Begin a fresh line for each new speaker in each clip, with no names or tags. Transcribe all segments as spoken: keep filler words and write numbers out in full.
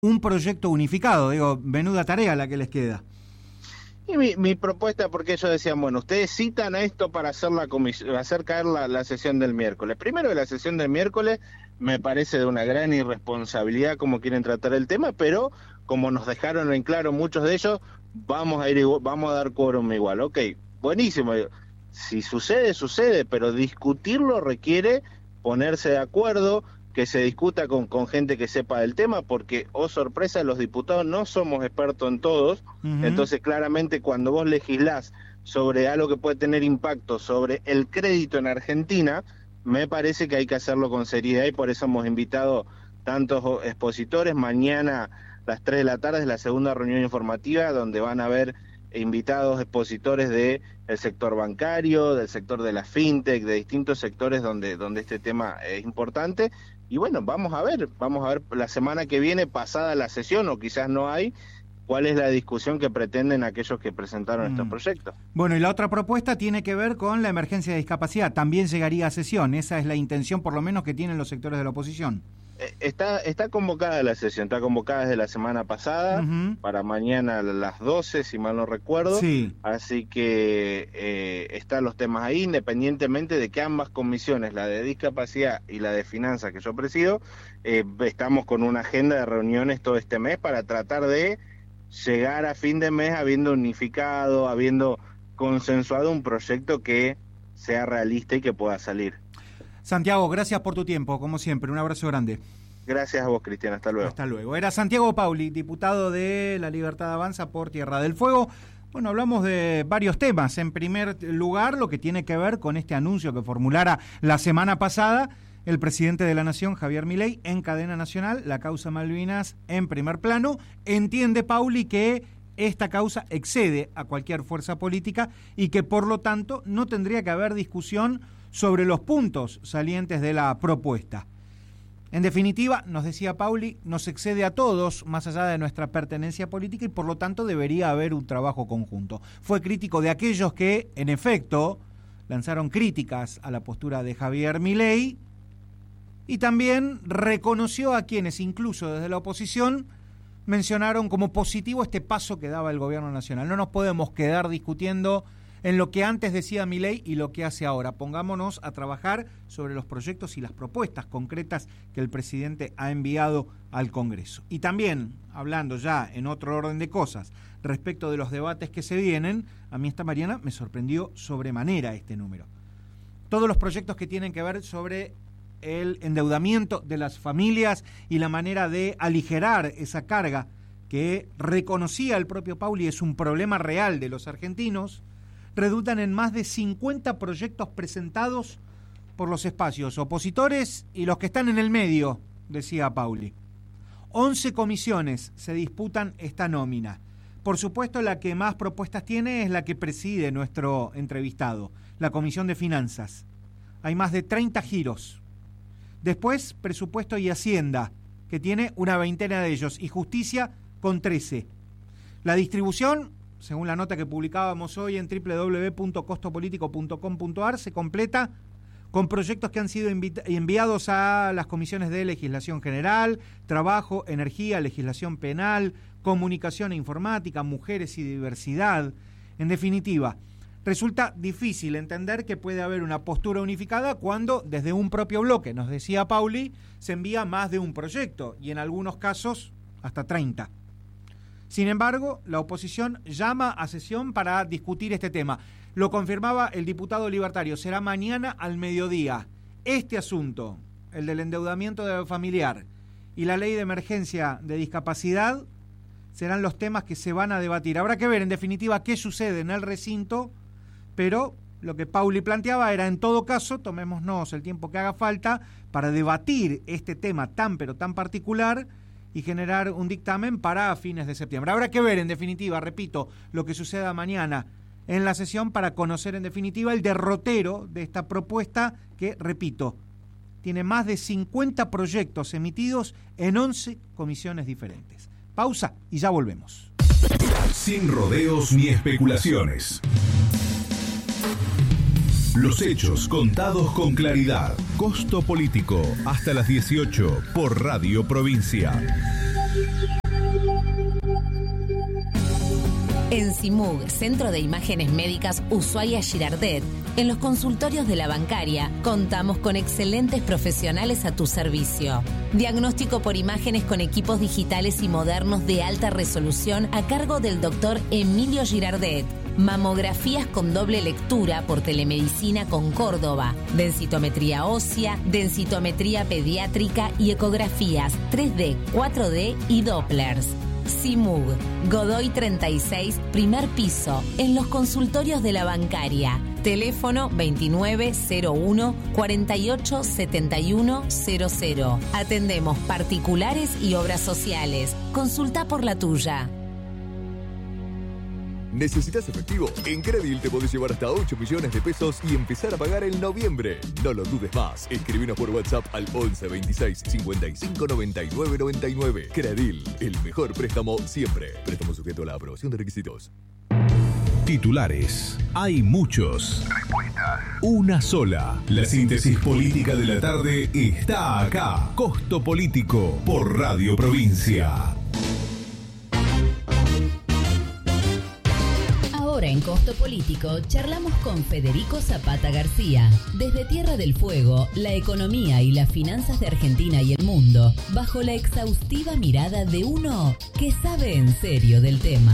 un proyecto unificado. Digo, menuda tarea la que les queda.
Y mi, mi propuesta, porque ellos decían, bueno, ustedes citan a esto para hacer la comisión, hacer caer la, la sesión del miércoles. Primero, la sesión del miércoles me parece de una gran irresponsabilidad como quieren tratar el tema, pero como nos dejaron en claro muchos de ellos, vamos a ir igual, vamos a dar quórum igual. Ok, buenísimo. Si sucede, sucede, pero discutirlo requiere ponerse de acuerdo, que se discuta con, con gente que sepa del tema, porque, oh sorpresa, los diputados no somos expertos en todos, uh-huh. Entonces claramente cuando vos legislás sobre algo que puede tener impacto sobre el crédito en Argentina, me parece que hay que hacerlo con seriedad y por eso hemos invitado tantos expositores. Mañana a las tres de la tarde es la segunda reunión informativa donde van a haber invitados expositores del sector bancario, del sector de la fintech, de distintos sectores donde, donde este tema es importante. Y bueno, vamos a ver, vamos a ver la semana que viene, pasada la sesión, o quizás no hay, cuál es la discusión que pretenden aquellos que presentaron mm. estos proyectos.
Bueno, y la otra propuesta tiene que ver con la emergencia de discapacidad. También llegaría a sesión. Esa es la intención, por lo menos, que tienen los sectores de la oposición.
Está, está convocada la sesión, está convocada desde la semana pasada, uh-huh. para mañana a las doce, si mal no recuerdo.
Sí.
Así que eh, están los temas ahí, independientemente de que ambas comisiones, la de discapacidad y la de finanzas que yo presido, eh, estamos con una agenda de reuniones todo este mes para tratar de llegar a fin de mes habiendo unificado, habiendo consensuado un proyecto que sea realista y que pueda salir.
Santiago, gracias por tu tiempo, como siempre, un abrazo grande.
Gracias a vos, Cristian, hasta luego.
Hasta luego. Era Santiago Pauli, diputado de La Libertad Avanza por Tierra del Fuego. Bueno, hablamos de varios temas. En primer lugar, lo que tiene que ver con este anuncio que formulara la semana pasada el presidente de la Nación, Javier Milei, en cadena nacional, la causa Malvinas en primer plano. Entiende Pauli que esta causa excede a cualquier fuerza política y que, por lo tanto, no tendría que haber discusión sobre los puntos salientes de la propuesta. En definitiva, nos decía Pauli, nos excede a todos, más allá de nuestra pertenencia política, y por lo tanto debería haber un trabajo conjunto. Fue crítico de aquellos que, en efecto, lanzaron críticas a la postura de Javier Milei, y también reconoció a quienes, incluso desde la oposición, mencionaron como positivo este paso que daba el gobierno nacional. No nos podemos quedar discutiendo en lo que antes decía Milei y lo que hace ahora. Pongámonos a trabajar sobre los proyectos y las propuestas concretas que el presidente ha enviado al Congreso. Y también, hablando ya en otro orden de cosas, respecto de los debates que se vienen, a mí esta mañana me sorprendió sobremanera este número. Todos los proyectos que tienen que ver sobre el endeudamiento de las familias y la manera de aligerar esa carga que reconocía el propio Pauli es un problema real de los argentinos, redundan en más de cincuenta proyectos presentados por los espacios opositores y los que están en el medio, decía Pauli. once comisiones se disputan esta nómina. Por supuesto, la que más propuestas tiene es la que preside nuestro entrevistado, la Comisión de Finanzas. Hay más de treinta giros. Después, Presupuesto y Hacienda, que tiene una veintena de ellos, y Justicia con trece. La distribución, según la nota que publicábamos hoy en doble u doble u doble u punto costo político punto com punto a r, se completa con proyectos que han sido envi- enviados a las comisiones de Legislación General, Trabajo, Energía, Legislación Penal, Comunicación e Informática, Mujeres y Diversidad. En definitiva, resulta difícil entender que puede haber una postura unificada cuando desde un propio bloque, nos decía Pauli, se envía más de un proyecto y en algunos casos hasta treinta. Sin embargo, la oposición llama a sesión para discutir este tema. Lo confirmaba el diputado libertario, será mañana al mediodía. Este asunto, el del endeudamiento familiar y la ley de emergencia de discapacidad, serán los temas que se van a debatir. Habrá que ver, en definitiva, qué sucede en el recinto, pero lo que Pauli planteaba era, en todo caso, tomémonos el tiempo que haga falta para debatir este tema tan pero tan particular y generar un dictamen para fines de septiembre. Habrá que ver, en definitiva, repito, lo que suceda mañana en la sesión para conocer, en definitiva, el derrotero de esta propuesta que, repito, tiene más de cincuenta proyectos emitidos en once comisiones diferentes. Pausa y ya volvemos.
Sin rodeos ni especulaciones. Los hechos contados con claridad. Costo Político, hasta las dieciocho por Radio Provincia.
En CIMUG, Centro de Imágenes Médicas Ushuaia Girardet, en los consultorios de la bancaria, contamos con excelentes profesionales a tu servicio. Diagnóstico por imágenes con equipos digitales y modernos de alta resolución a cargo del doctor Emilio Girardet. Mamografías con doble lectura por telemedicina con Córdoba, densitometría ósea, densitometría pediátrica y ecografías tres D, cuatro D y Dopplers. CIMUG, Godoy treinta y seis, primer piso, en los consultorios de la bancaria. Teléfono veintinueve cero uno, cuarenta y ocho setenta y uno cero cero. Atendemos particulares y obras sociales. Consulta por la tuya.
¿Necesitas efectivo? En Credil te podés llevar hasta ocho millones de pesos y empezar a pagar en noviembre. No lo dudes más. Escribinos por WhatsApp al once veintiséis cincuenta y cinco noventa y nueve noventa y nueve. Credil, el mejor préstamo siempre. Préstamo sujeto a la aprobación de requisitos.
Titulares. Hay muchos. Respuestas. Una sola. La síntesis política de la tarde está acá. Costo Político por Radio Provincia.
Ahora en Costo Político charlamos con Federico Zapata García. Desde Tierra del Fuego, la economía y las finanzas de Argentina y el mundo, bajo la exhaustiva mirada de uno que sabe en serio del tema.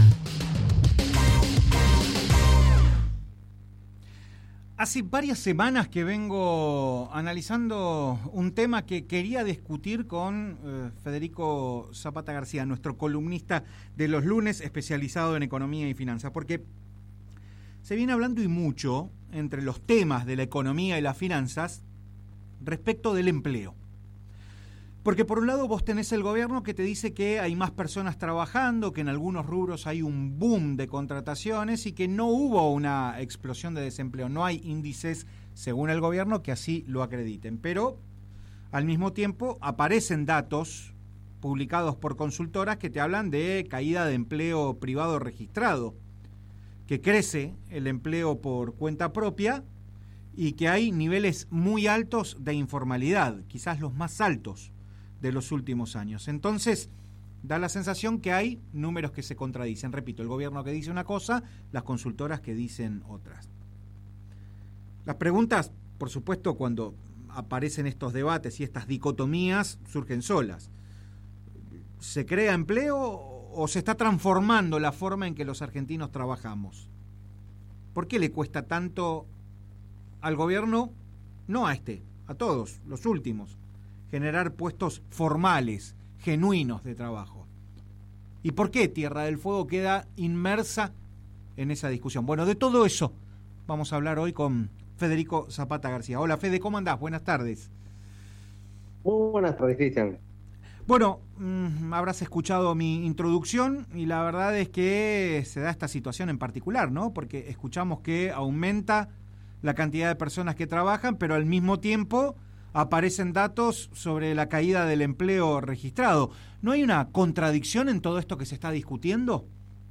Hace varias semanas que vengo analizando un tema que quería discutir con eh, Federico Zapata García, nuestro columnista de los lunes especializado en economía y finanzas, porque se viene hablando y mucho entre los temas de la economía y las finanzas respecto del empleo. Porque por un lado vos tenés el gobierno que te dice que hay más personas trabajando, que en algunos rubros hay un boom de contrataciones y que no hubo una explosión de desempleo. No hay índices, según el gobierno, que así lo acrediten. Pero al mismo tiempo aparecen datos publicados por consultoras que te hablan de caída de empleo privado registrado, que crece el empleo por cuenta propia y que hay niveles muy altos de informalidad, quizás los más altos de los últimos años. Entonces, da la sensación que hay números que se contradicen. Repito, el gobierno que dice una cosa, las consultoras que dicen otras. Las preguntas, por supuesto, cuando aparecen estos debates y estas dicotomías, surgen solas. ¿Se crea empleo o se está transformando la forma en que los argentinos trabajamos? ¿Por qué le cuesta tanto al gobierno, no a este, a todos, los últimos, generar puestos formales, genuinos de trabajo? ¿Y por qué Tierra del Fuego queda inmersa en esa discusión? Bueno, de todo eso vamos a hablar hoy con Federico Zapata García. Hola Fede, ¿cómo andás? Buenas tardes.
Muy buenas tardes, Cristian.
Bueno, mmm, habrás escuchado mi introducción y la verdad es que se da esta situación en particular, ¿no? Porque escuchamos que aumenta la cantidad de personas que trabajan, pero al mismo tiempo aparecen datos sobre la caída del empleo registrado. ¿No hay una contradicción en todo esto que se está discutiendo?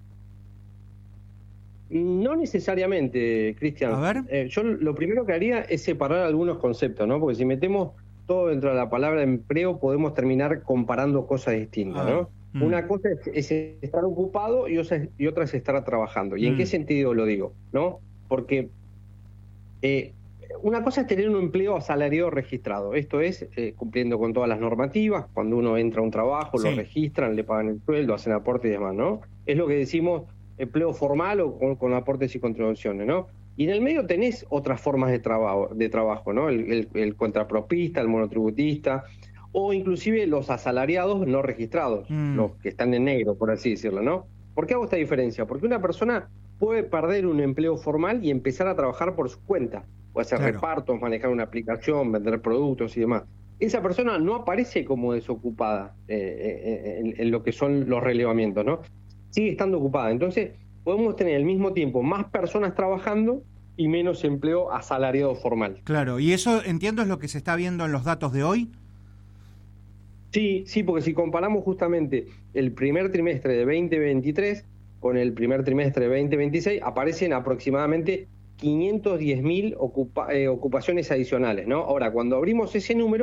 No necesariamente, Cristian.
A ver.
Eh, yo lo primero que haría es separar algunos conceptos, ¿no? Porque si metemos todo dentro de la palabra empleo, podemos terminar comparando cosas distintas, ah, ¿no? Mm. Una cosa es, es estar ocupado y otra, y otra es estar trabajando. ¿Y mm. en qué sentido lo digo? ¿No? Porque eh, una cosa es tener un empleo asalariado registrado. Esto es eh, cumpliendo con todas las normativas. Cuando uno entra a un trabajo, sí, lo registran, le pagan el sueldo, hacen aportes y demás, ¿no? Es lo que decimos empleo formal o con, con aportes y contribuciones, ¿no? Y en el medio tenés otras formas de trabajo, de trabajo, ¿no? El, el, el contrapropista, el monotributista, o inclusive los asalariados no registrados, mm. los que están en negro, por así decirlo, ¿no? ¿Por qué hago esta diferencia? Porque una persona puede perder un empleo formal y empezar a trabajar por su cuenta, o hacer claro. repartos, manejar una aplicación, vender productos y demás. Esa persona no aparece como desocupada eh, en, en lo que son los relevamientos, ¿no? Sigue estando ocupada. Entonces, podemos tener al mismo tiempo más personas trabajando y menos empleo asalariado formal.
Claro, y eso, entiendo, es lo que se está viendo en los datos de hoy.
Sí, sí, porque si comparamos justamente el primer trimestre de veinte veintitrés con el primer trimestre de veinte veintiséis, aparecen aproximadamente quinientas diez mil ocupa, eh, ocupaciones adicionales, ¿no? Ahora, cuando abrimos ese número,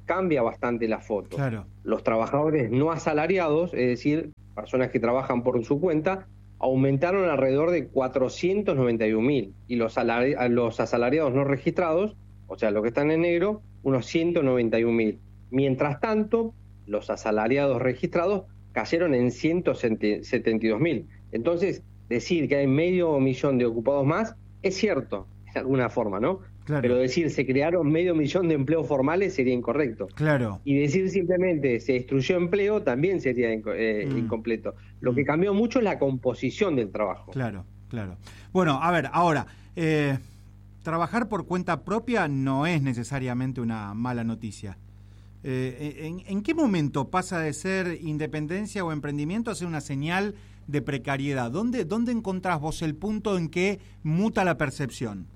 cambia bastante la foto.
Claro.
Los trabajadores no asalariados, es decir, personas que trabajan por su cuenta, aumentaron alrededor de cuatrocientos noventa y un mil, y los, los asalariados no registrados, o sea, los que están en negro, unos ciento noventa y un mil. Mientras tanto, los asalariados registrados cayeron en ciento setenta y dos mil. Entonces, decir que hay medio millón de ocupados más es cierto, de alguna forma, ¿no?
Claro.
Pero decir se crearon medio millón de empleos formales sería incorrecto.
Claro.
Y decir simplemente se destruyó empleo también sería eh, mm. incompleto. Lo mm. que cambió mucho es la composición del trabajo.
Claro, claro. Bueno, a ver, ahora, eh, trabajar por cuenta propia no es necesariamente una mala noticia. Eh, ¿en, ¿En qué momento pasa de ser independencia o emprendimiento a ser una señal de precariedad? ¿Dónde, dónde encontrás vos el punto en que muta la percepción?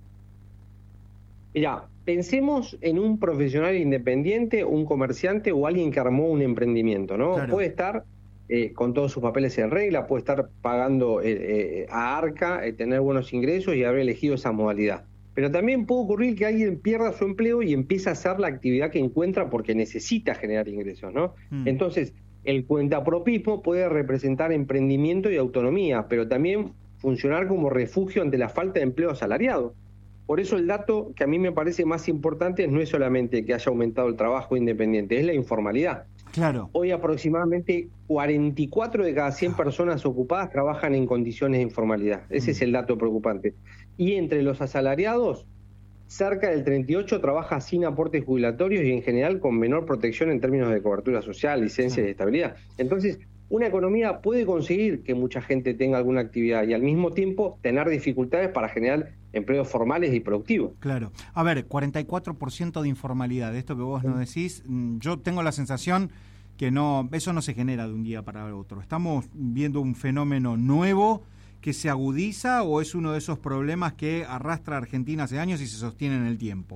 Mira, pensemos en un profesional independiente, un comerciante o alguien que armó un emprendimiento, ¿no? Claro. Puede estar eh, con todos sus papeles en regla, puede estar pagando eh, eh, a Arca, eh, tener buenos ingresos y haber elegido esa modalidad. Pero también puede ocurrir que alguien pierda su empleo y empiece a hacer la actividad que encuentra porque necesita generar ingresos, ¿no? Mm. Entonces, el cuentapropismo puede representar emprendimiento y autonomía, pero también funcionar como refugio ante la falta de empleo asalariado. Por eso el dato que a mí me parece más importante no es solamente que haya aumentado el trabajo independiente, es la informalidad.
Claro.
Hoy aproximadamente cuarenta y cuatro de cada cien personas ocupadas trabajan en condiciones de informalidad. Ese mm. es el dato preocupante. Y entre los asalariados, cerca del treinta y ocho por ciento trabaja sin aportes jubilatorios y en general con menor protección en términos de cobertura social, licencias claro. y estabilidad. Entonces, una economía puede conseguir que mucha gente tenga alguna actividad y al mismo tiempo tener dificultades para generar empleos formales y productivos.
Claro. A ver, cuarenta y cuatro por ciento de informalidad, esto que vos nos decís, yo tengo la sensación que no, eso no se genera de un día para otro. ¿Estamos viendo un fenómeno nuevo que se agudiza o es uno de esos problemas que arrastra a Argentina hace años y se sostiene en el tiempo?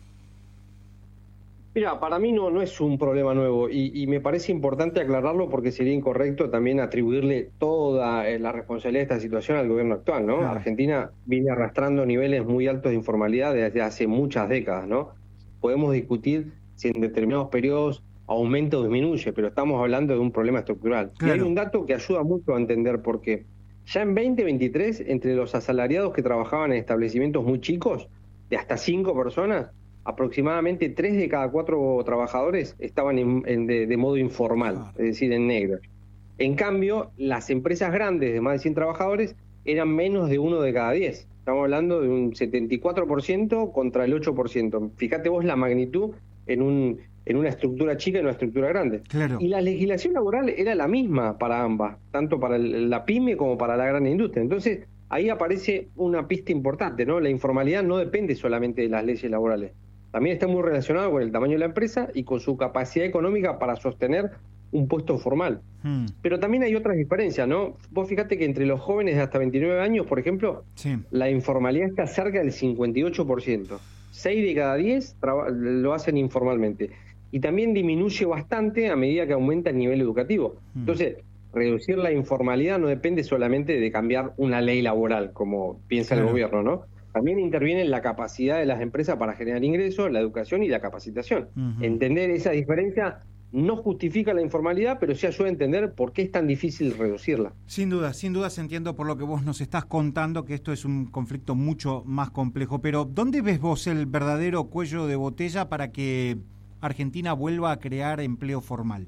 Mira, para mí no, no es un problema nuevo y, y me parece importante aclararlo porque sería incorrecto también atribuirle toda la responsabilidad de esta situación al gobierno actual, ¿no? Claro. Argentina viene arrastrando niveles muy altos de informalidad desde hace muchas décadas, ¿no? Podemos discutir si en determinados periodos aumenta o disminuye, pero estamos hablando de un problema estructural. Claro. Y hay un dato que ayuda mucho a entender por qué. Ya en veinte veintitrés, entre los asalariados que trabajaban en establecimientos muy chicos, de hasta cinco personas, aproximadamente tres de cada cuatro trabajadores estaban en, en de, de modo informal, claro. es decir, en negro. En cambio, las empresas grandes de más de cien trabajadores eran menos de uno de cada diez. Estamos hablando de un setenta y cuatro por ciento contra el ocho por ciento. Fíjate vos la magnitud en un en una estructura chica y una estructura grande.
Claro.
Y la legislación laboral era la misma para ambas, tanto para la pyme como para la gran industria. Entonces, ahí aparece una pista importante, ¿no? La informalidad no depende solamente de las leyes laborales. También está muy relacionado con el tamaño de la empresa y con su capacidad económica para sostener un puesto formal. Hmm. Pero también hay otras diferencias, ¿no? Vos fíjate que entre los jóvenes de hasta veintinueve años, por ejemplo, sí. la informalidad está cerca del cincuenta y ocho por ciento. seis de cada diez lo hacen informalmente. Y también disminuye bastante a medida que aumenta el nivel educativo. Hmm. Entonces, reducir la informalidad no depende solamente de cambiar una ley laboral, como piensa claro. el gobierno, ¿no? También interviene la capacidad de las empresas para generar ingresos, la educación y la capacitación. Uh-huh. Entender esa diferencia no justifica la informalidad, pero sí ayuda a entender por qué es tan difícil reducirla.
Sin duda, sin duda se entiendo por lo que vos nos estás contando que esto es un conflicto mucho más complejo. Pero, ¿dónde ves vos el verdadero cuello de botella para que Argentina vuelva a crear empleo formal?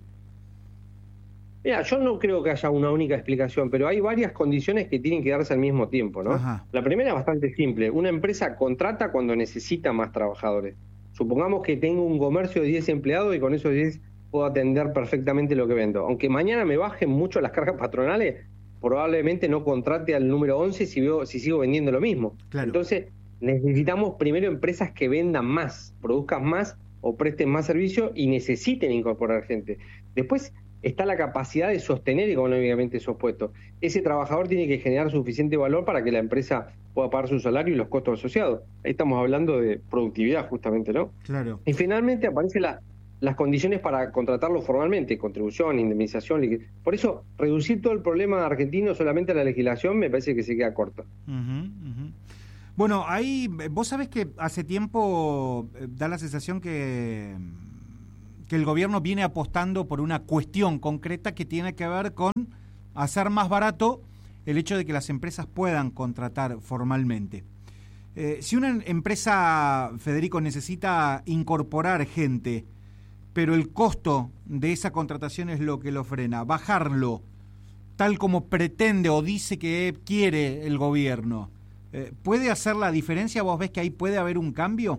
Mira, yo no creo que haya una única explicación, pero hay varias condiciones que tienen que darse al mismo tiempo, ¿no? Ajá. La primera es bastante simple. Una empresa contrata cuando necesita más trabajadores. Supongamos que tengo un comercio de diez empleados y con esos diez puedo atender perfectamente lo que vendo. Aunque mañana me bajen mucho las cargas patronales, probablemente no contrate al número once si, veo, si sigo vendiendo lo mismo. Claro. Entonces, necesitamos primero empresas que vendan más, produzcan más o presten más servicio y necesiten incorporar gente. Después está la capacidad de sostener económicamente esos puestos. Ese trabajador tiene que generar suficiente valor para que la empresa pueda pagar su salario y los costos asociados. Ahí estamos hablando de productividad, justamente, ¿no?
Claro.
Y finalmente aparecen la, las condiciones para contratarlo formalmente, contribución, indemnización. Liqu... Por eso, reducir todo el problema argentino solamente a la legislación me parece que se queda corto.
Uh-huh, uh-huh. Bueno, ahí vos sabés que hace tiempo da la sensación que que el gobierno viene apostando por una cuestión concreta que tiene que ver con hacer más barato el hecho de que las empresas puedan contratar formalmente. Eh, si una empresa, Federico, necesita incorporar gente, pero el costo de esa contratación es lo que lo frena, bajarlo, tal como pretende o dice que quiere el gobierno, eh, ¿puede hacer la diferencia? ¿Vos ves que ahí puede haber un cambio?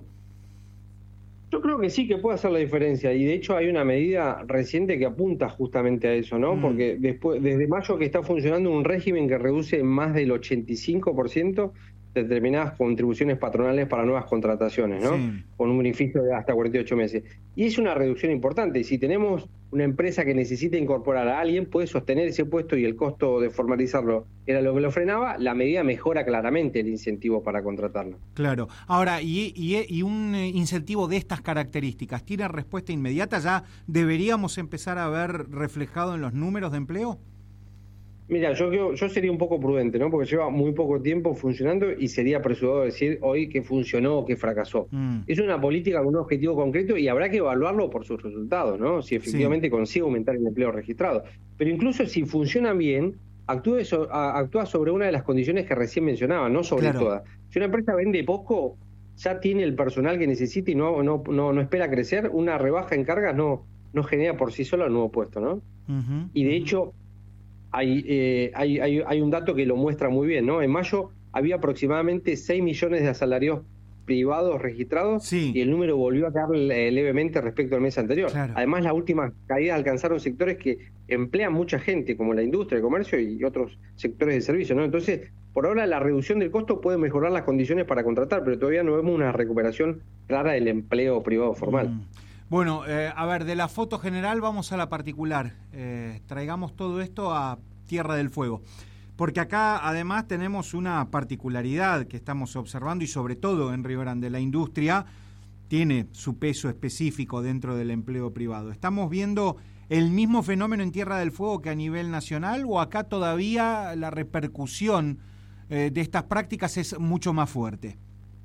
Yo creo que sí que puede hacer la diferencia, y de hecho hay una medida reciente que apunta justamente a eso, ¿no? Mm. Porque después, desde mayo que está funcionando un régimen que reduce más del ochenta y cinco por ciento determinadas contribuciones patronales para nuevas contrataciones, ¿no? Sí. Con un beneficio de hasta cuarenta y ocho meses. Y es una reducción importante. Y si tenemos una empresa que necesita incorporar a alguien, puede sostener ese puesto y el costo de formalizarlo era lo que lo frenaba, la medida mejora claramente el incentivo para contratarlo.
Claro. Ahora, y, y, y un incentivo de estas características, ¿tiene respuesta inmediata? ¿Ya deberíamos empezar a ver reflejado en los números de empleo?
Mira, yo, yo sería un poco prudente, ¿no? Porque lleva muy poco tiempo funcionando y sería apresurado decir hoy que funcionó o que fracasó. Mm. Es una política con un objetivo concreto y habrá que evaluarlo por sus resultados, ¿no? Si efectivamente sí. consigue aumentar el empleo registrado. Pero incluso si funciona bien, actúe so, a, actúa sobre una de las condiciones que recién mencionaba, no sobre claro. todas. Si una empresa vende poco, ya tiene el personal que necesita y no, no, no, no espera crecer, una rebaja en cargas no, no genera por sí sola un nuevo puesto, ¿no? Uh-huh, y de uh-huh. hecho... Hay, eh, hay, hay, hay un dato que lo muestra muy bien, ¿no? En mayo había aproximadamente seis millones de asalariados privados registrados sí. y el número volvió a caer levemente respecto al mes anterior. Claro. Además, las últimas caídas alcanzaron sectores que emplean mucha gente, como la industria, el comercio y otros sectores de servicio, ¿no? Entonces, por ahora la reducción del costo puede mejorar las condiciones para contratar, pero todavía no vemos una recuperación clara del empleo privado formal. Mm.
Bueno, eh, a ver, de la foto general vamos a la particular. Eh, traigamos todo esto a Tierra del Fuego. Porque acá además tenemos una particularidad que estamos observando y sobre todo en Río Grande. La industria tiene su peso específico dentro del empleo privado. ¿Estamos viendo el mismo fenómeno en Tierra del Fuego que a nivel nacional o acá todavía la repercusión eh, de estas prácticas es mucho más fuerte?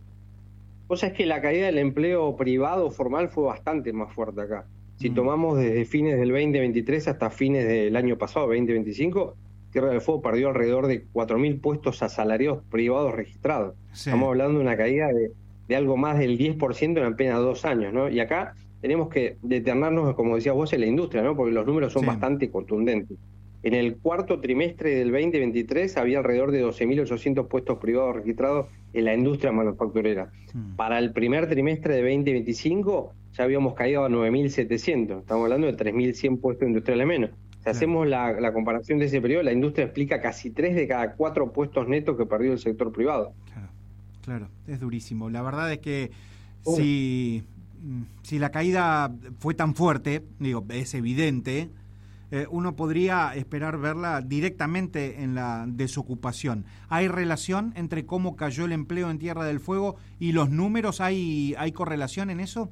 O sea, es que la caída del empleo privado formal fue bastante más fuerte acá. Si mm. tomamos desde fines del veinte veintitrés hasta fines del año pasado, veinte veinticinco, Tierra del Fuego perdió alrededor de cuatro mil puestos asalariados privados registrados. Sí. Estamos hablando de una caída de, de algo más del diez por ciento en apenas dos años, ¿no? Y acá tenemos que detenernos, como decías vos, en la industria, ¿no? Porque los números son sí. bastante contundentes. En el cuarto trimestre del veinte veintitrés había alrededor de doce mil ochocientos puestos privados registrados en la industria manufacturera. Mm. Para el primer trimestre de veinte veinticinco ya habíamos caído a nueve mil setecientos. Estamos hablando de tres mil cien puestos industriales menos. Si claro. hacemos la, la comparación de ese periodo, la industria explica casi tres de cada cuatro puestos netos que perdió el sector privado.
Claro, claro, es durísimo. La verdad es que uh. si, si la caída fue tan fuerte, digo, es evidente, Eh, uno podría esperar verla directamente en la desocupación. ¿Hay relación entre cómo cayó el empleo en Tierra del Fuego y los números? ¿Hay, hay correlación en eso?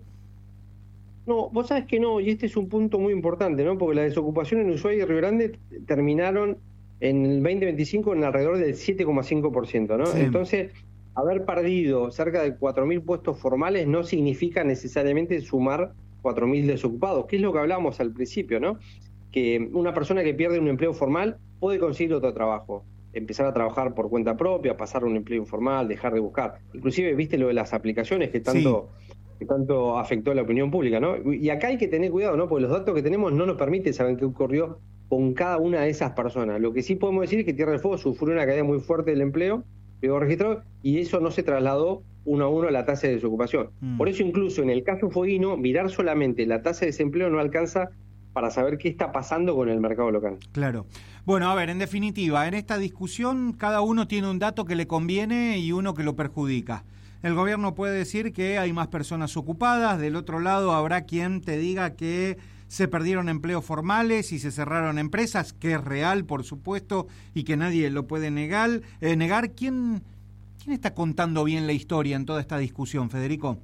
No, vos sabés que no, y este es un punto muy importante, ¿no? Porque la desocupación en Ushuaia y Río Grande terminaron en el veinte veinticinco en alrededor del siete coma cinco por ciento, ¿no? Sí. Entonces, haber perdido cerca de cuatro mil puestos formales no significa necesariamente sumar cuatro mil desocupados, que es lo que hablábamos al principio, ¿no? Que una persona que pierde un empleo formal puede conseguir otro trabajo, empezar a trabajar por cuenta propia, pasar a un empleo informal, dejar de buscar. Inclusive, viste lo de las aplicaciones que tanto, sí. que tanto afectó a la opinión pública, ¿no? Y acá hay que tener cuidado, ¿no? Porque los datos que tenemos no nos permiten saber qué ocurrió con cada una de esas personas. Lo que sí podemos decir es que Tierra del Fuego sufrió una caída muy fuerte del empleo privado registrado y eso no se trasladó uno a uno a la tasa de desocupación. Mm. Por eso incluso en el caso fueguino, mirar solamente la tasa de desempleo no alcanza para saber qué está pasando con el mercado local.
Claro. Bueno, a ver, en definitiva, en esta discusión cada uno tiene un dato que le conviene y uno que lo perjudica. El gobierno puede decir que hay más personas ocupadas, del otro lado habrá quien te diga que se perdieron empleos formales y se cerraron empresas, que es real, por supuesto, y que nadie lo puede negar. Eh, negar. ¿Quién, ¿Quién está contando bien la historia en toda esta discusión, Federico?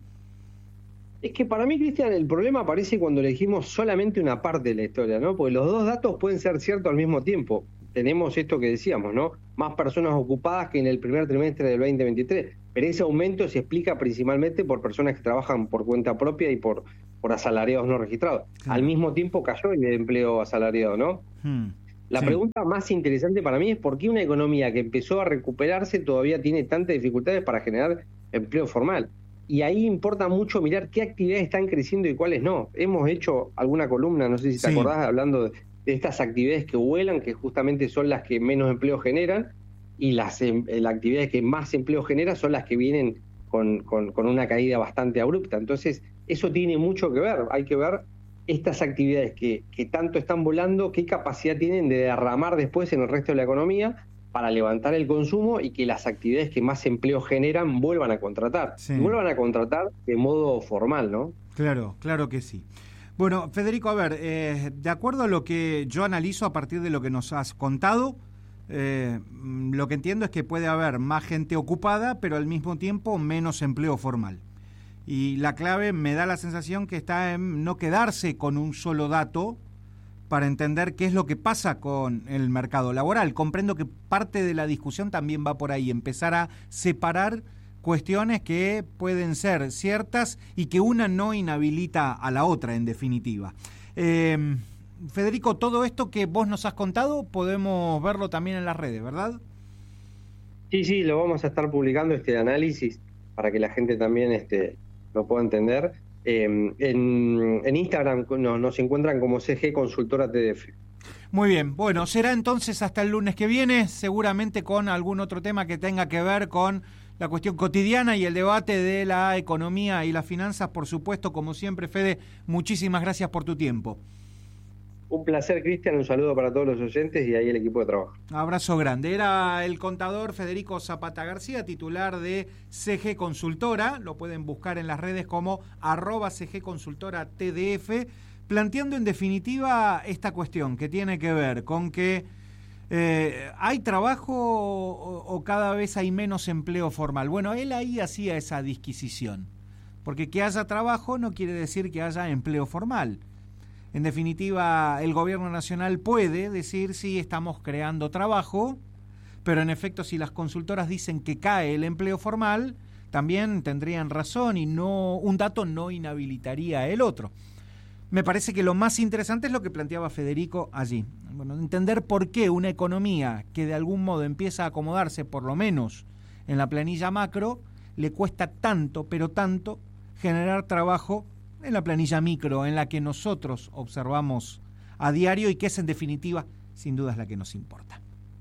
Es que para mí, Cristian, el problema aparece cuando elegimos solamente una parte de la historia, ¿no? Porque los dos datos pueden ser ciertos al mismo tiempo. Tenemos esto que decíamos, ¿no? Más personas ocupadas que en el primer trimestre del veinte veintitrés. Pero ese aumento se explica principalmente por personas que trabajan por cuenta propia y por por asalariados no registrados. Sí. Al mismo tiempo cayó el empleo asalariado, ¿no? Hmm. La sí. pregunta más interesante para mí es por qué una economía que empezó a recuperarse todavía tiene tantas dificultades para generar empleo formal. Y ahí importa mucho mirar qué actividades están creciendo y cuáles no. Hemos hecho alguna columna, no sé si te sí. acordás, hablando de, de estas actividades que vuelan, que justamente son las que menos empleo generan, y las, eh, las actividades que más empleo generan son las que vienen con, con, con una caída bastante abrupta. Entonces, eso tiene mucho que ver. Hay que ver estas actividades que, que tanto están volando, qué capacidad tienen de derramar después en el resto de la economía para levantar el consumo y que las actividades que más empleo generan vuelvan a contratar. Sí. Vuelvan a contratar de modo formal, ¿no?
Claro, claro que sí. Bueno, Federico, a ver, eh, de acuerdo a lo que yo analizo a partir de lo que nos has contado, eh, lo que entiendo es que puede haber más gente ocupada, pero al mismo tiempo menos empleo formal. Y la clave me da la sensación que está en no quedarse con un solo dato para entender qué es lo que pasa con el mercado laboral. Comprendo que parte de la discusión también va por ahí, empezar a separar cuestiones que pueden ser ciertas y que una no inhabilita a la otra, en definitiva. Eh, Federico, todo esto que vos nos has contado podemos verlo también en las redes, ¿verdad?
Sí, sí, lo vamos a estar publicando, este análisis, para que la gente también este, lo pueda entender. Eh, en, en Instagram nos, nos encuentran como C G Consultora T D F.
Muy bien, bueno, será entonces hasta el lunes que viene, seguramente con algún otro tema que tenga que ver con la cuestión cotidiana y el debate de la economía y las finanzas, por supuesto, como siempre. Fede, muchísimas gracias por tu tiempo.
Un placer, Cristian, un saludo para todos los oyentes y ahí el equipo de trabajo.
Abrazo grande. Era el contador Federico Zapata García, titular de C G Consultora, lo pueden buscar en las redes como arroba C G Consultora T D F, planteando en definitiva esta cuestión que tiene que ver con que eh, ¿hay trabajo o, o cada vez hay menos empleo formal? Bueno, él ahí hacía esa disquisición, porque que haya trabajo no quiere decir que haya empleo formal. En definitiva, el gobierno nacional puede decir sí, estamos creando trabajo, pero en efecto si las consultoras dicen que cae el empleo formal, también tendrían razón y no un dato no inhabilitaría el otro. Me parece que lo más interesante es lo que planteaba Federico allí. Bueno, entender por qué una economía que de algún modo empieza a acomodarse, por lo menos en la planilla macro, le cuesta tanto, pero tanto, generar trabajo en la planilla micro, en la que nosotros observamos a diario y que es en definitiva, sin duda, es la que nos importa.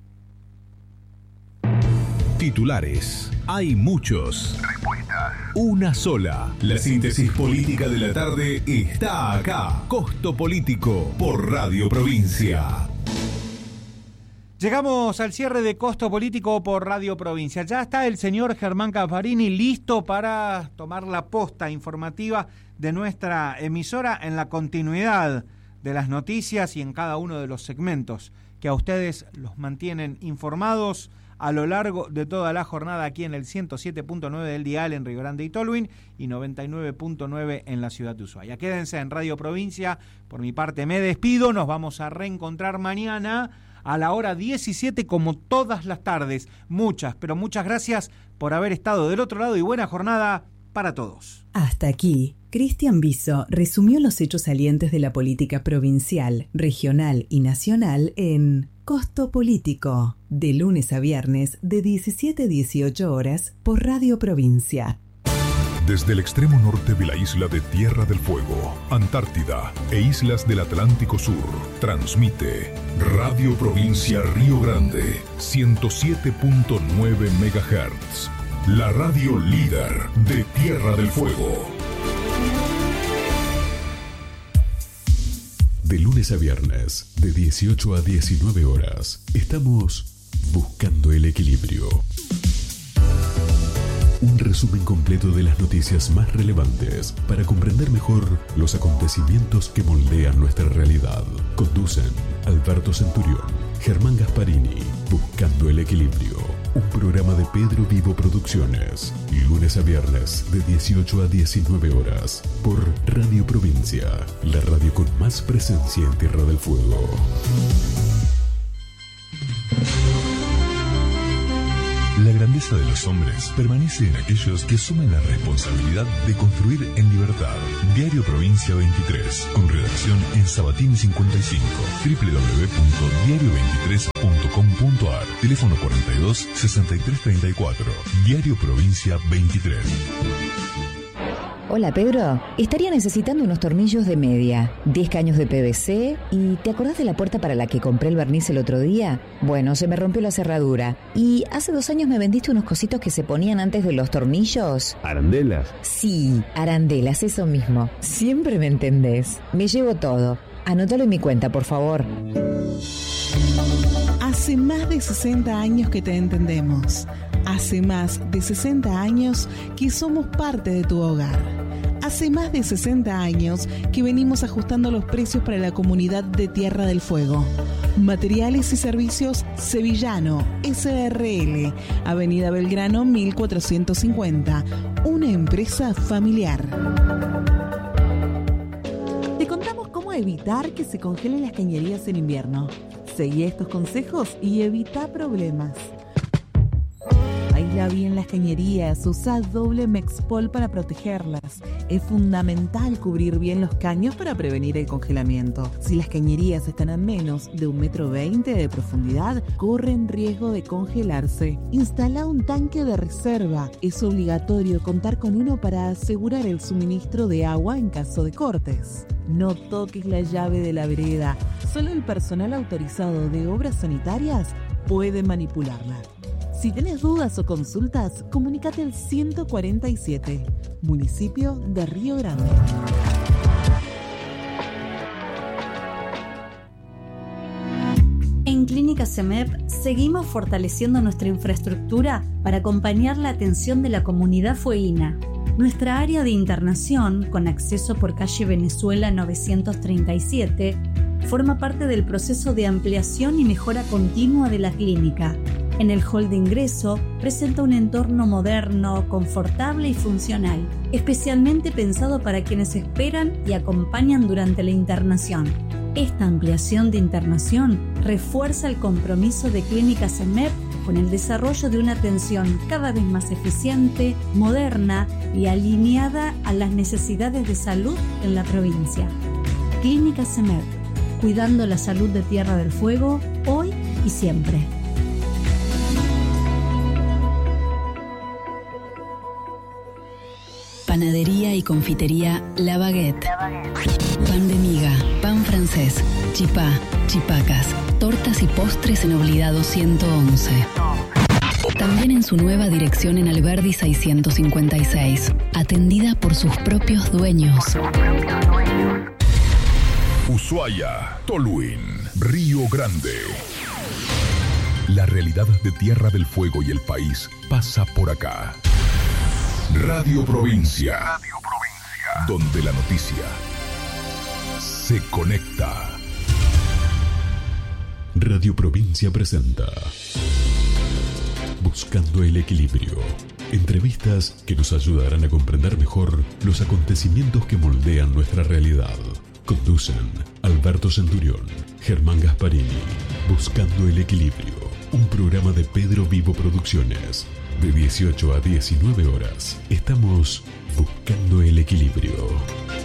Titulares. Hay muchos. Respuestas. Una sola. La síntesis política de la tarde está acá. Costo Político por Radio Provincia.
Llegamos al cierre de Costo Político por Radio Provincia. Ya está el señor Germán Gasparini listo para tomar la posta informativa de nuestra emisora en la continuidad de las noticias y en cada uno de los segmentos que a ustedes los mantienen informados a lo largo de toda la jornada aquí en el ciento siete punto nueve del dial en Río Grande y Tolwyn y noventa y nueve punto nueve en la ciudad de Ushuaia. Quédense en Radio Provincia. Por mi parte me despido. Nos vamos a reencontrar mañana a la hora diecisiete como todas las tardes. Muchas, pero muchas gracias por haber estado del otro lado y buena jornada para todos.
Hasta aquí, Cristian Biso resumió los hechos salientes de la política provincial, regional y nacional en Costo Político, de lunes a viernes de diecisiete a dieciocho horas por Radio Provincia.
Desde el extremo norte de la isla de Tierra del Fuego, Antártida e islas del Atlántico Sur, transmite Radio Provincia Río Grande, ciento siete punto nueve megahertz. La radio líder de Tierra del Fuego. De lunes a viernes, de dieciocho a diecinueve horas, estamos buscando el equilibrio. Un resumen completo de las noticias más relevantes para comprender mejor los acontecimientos que moldean nuestra realidad. Conducen Alberto Centurión, Germán Gasparini, Buscando el Equilibrio. Un programa de Pedro Vivo Producciones. Lunes a viernes de dieciocho a diecinueve horas por Radio Provincia, la radio con más presencia en Tierra del Fuego. La grandeza de los hombres permanece en aquellos que asumen la responsabilidad de construir en libertad. Diario Provincia veintitrés, con redacción en Sabatini cincuenta y cinco, doble u doble u doble u punto diario veintitrés punto com punto a r, teléfono cuarenta y dos, sesenta y tres treinta y cuatro. Diario Provincia veintitrés.
Hola Pedro, estaría necesitando unos tornillos de media, diez caños de P V C y ¿te acordás de la puerta para la que compré el barniz el otro día? Bueno, se me rompió la cerradura y hace dos años me vendiste unos cositos que se ponían antes de los tornillos.
¿Arandelas?
Sí, arandelas, eso mismo. Siempre me entendés. Me llevo todo. Anótalo en mi cuenta, por favor.
Hace más de sesenta años que te entendemos. Hace más de sesenta años que somos parte de tu hogar. Hace más de sesenta años que venimos ajustando los precios para la comunidad de Tierra del Fuego. Materiales y Servicios Sevillano, S R L, Avenida Belgrano mil cuatrocientos cincuenta, una empresa familiar.
Te contamos cómo evitar que se congelen las cañerías en invierno. Seguí estos consejos y evita problemas. Aísla bien las cañerías, usa doble Mexpol para protegerlas. Es fundamental cubrir bien los caños para prevenir el congelamiento. Si las cañerías están a menos de un metro veinte de profundidad, corren riesgo de congelarse. Instala un tanque de reserva. Es obligatorio contar con uno para asegurar el suministro de agua en caso de cortes. No toques la llave de la vereda. Solo el personal autorizado de obras sanitarias puede manipularla. Si tenés dudas o consultas, comunícate al ciento cuarenta y siete, municipio de Río Grande.
En Clínica CEMEP seguimos fortaleciendo nuestra infraestructura para acompañar la atención de la comunidad fueguina. Nuestra área de internación, con acceso por calle Venezuela novecientos treinta y siete, forma parte del proceso de ampliación y mejora continua de la clínica. En el hall de ingreso presenta un entorno moderno, confortable y funcional, especialmente pensado para quienes esperan y acompañan durante la internación. Esta ampliación de internación refuerza el compromiso de Clínica CEMEP con el desarrollo de una atención cada vez más eficiente, moderna y alineada a las necesidades de salud en la provincia. Clínica CEMEP, cuidando la salud de Tierra del Fuego, hoy y siempre.
Panadería y confitería La Baguette. Pan de miga, pan francés, chipá, chipacas, tortas y postres en Oblidado ciento once. También en su nueva dirección en Alberdi seiscientos cincuenta y seis, atendida por sus propios dueños.
Ushuaia, Toluín, Río Grande. La realidad de Tierra del Fuego y el país pasa por acá. Radio Provincia. Radio Provincia. Donde la noticia se conecta. Radio Provincia presenta Buscando el Equilibrio. Entrevistas que nos ayudarán a comprender mejor los acontecimientos que moldean nuestra realidad. Conducen Alberto Centurión, Germán Gasparini. Buscando el Equilibrio. Un programa de Pedro Vivo Producciones. De dieciocho a diecinueve horas, estamos buscando el equilibrio.